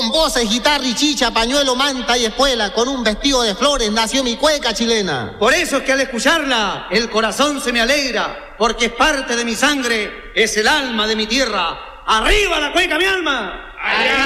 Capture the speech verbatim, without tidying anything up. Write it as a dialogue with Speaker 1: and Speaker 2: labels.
Speaker 1: Con voces, guitarra y chicha, pañuelo, manta y espuela, con un vestido de flores nació mi cueca chilena.
Speaker 2: Por eso es que al escucharla el corazón se me alegra, porque es parte de mi sangre, es el alma de mi tierra. ¡Arriba la cueca, mi alma!
Speaker 3: ¡Allá!